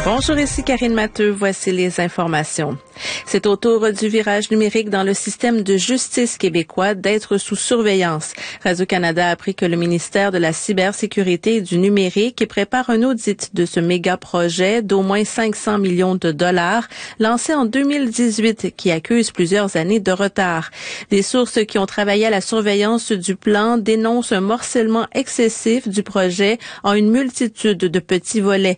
Bonjour, ici Karine Matteux. Voici les informations. C'est au tour du virage numérique dans le système de justice québécois d'être sous surveillance. Radio-Canada a appris que le ministère de la Cybersécurité et du Numérique prépare un audit de ce méga-projet d'au moins 500 millions de dollars lancé en 2018 qui accuse plusieurs années de retard. Des sources qui ont travaillé à la surveillance du plan dénoncent un morcellement excessif du projet en une multitude de petits volets.